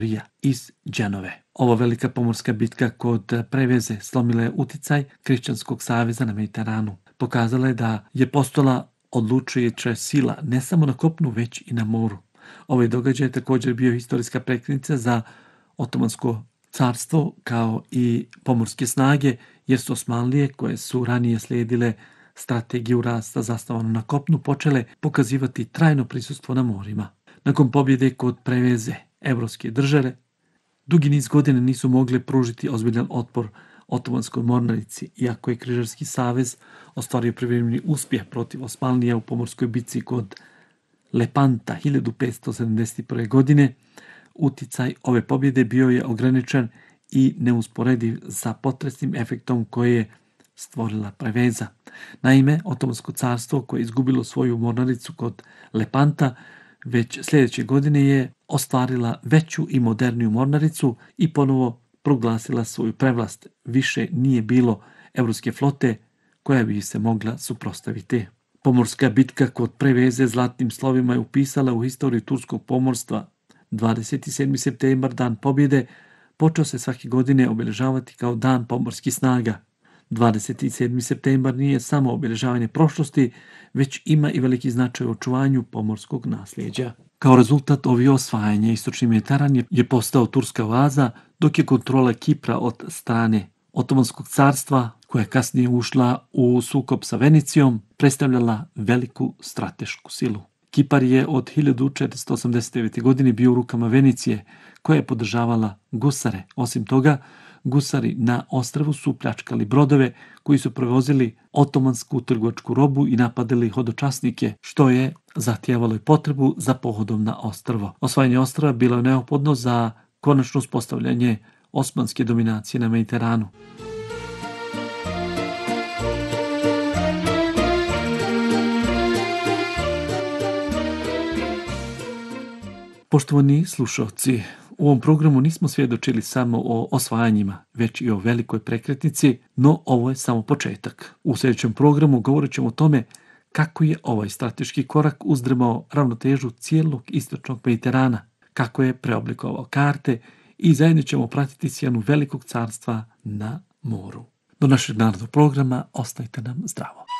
iz Dženove. Ova velika pomorska bitka kod Preveze slomila je uticaj Kršćanskog saveza na Mediteranu. Pokazala je da je postala odlučujuća sila ne samo na kopnu, već i na moru. Ovaj događaj je također bio historijska prekretnica za Otomansko carstvo kao i pomorske snage, jer su Osmanlije, koje su ranije slijedile strategiju rasta zasnovanu na kopnu, počele pokazivati trajno prisustvo na morima. Nakon pobjede kod Preveze, evropske države dugi niz godina nisu mogle pružiti ozbiljan otpor Otomanskoj mornarici, iako je Križarski savez ostvario privremeni uspjeh protiv Osmanlija u pomorskoj bitci kod Lepanta 1571. godine. Uticaj ove pobjede bio je ograničen i neusporediv sa potresnim efektom koje je stvorila Preveza. Naime, Otomansko carstvo koje je izgubilo svoju mornaricu kod Lepanta već sljedeće godine je ostvarila veću i moderniju mornaricu i ponovo proglasila svoju prevlast. Više nije bilo evropske flote koja bi se mogla suprotstaviti. Pomorska bitka kod Preveze zlatnim slovima je upisala u historiju turskog pomorstva. 27. septembar, dan pobjede, počeo se svake godine obilježavati kao dan pomorskih snaga. 27. septembar nije samo obilježavanje prošlosti, već ima i veliki značaj u očuvanju pomorskog nasljeđa. Kao rezultat ovih osvajanja istočni Mediteran je postao turska oaza, dok je kontrola Kipra od strane Otomanskog carstva, koja je kasnije ušla u sukob sa Venecijom, predstavljala veliku stratešku silu. Kipar je od 1489. godine bio u rukama Venicije, koja je podržavala gusare. Osim toga, gusari na ostrvu su pljačkali brodove koji su prevozili otomansku trgovačku robu i napadali hodočasnike, što je zahtijevalo i potrebu za pohodom na ostrvo. Osvajanje ostrva bilo je neophodno za konačno uspostavljanje osmanske dominacije na Mediteranu. Poštovani slušalci, u ovom programu nismo svjedočili samo o osvajanjima, već i o velikoj prekretnici, no ovo je samo početak. U sljedećem programu govorit ćemo o tome kako je ovaj strateški korak uzdrmao ravnotežu cijelog istočnog Mediterana, kako je preoblikovao karte i zajedno ćemo pratiti sjenu velikog carstva na moru. Do našeg narodnog programa ostajte nam zdravo.